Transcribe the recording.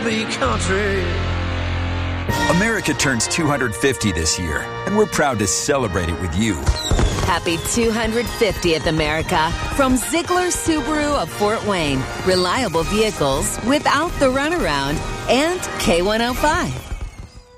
happy country. America turns 250 this year, and we're proud to celebrate it with you. Happy 250th, America. From Ziegler Subaru of Fort Wayne. Reliable vehicles without the runaround. And K105.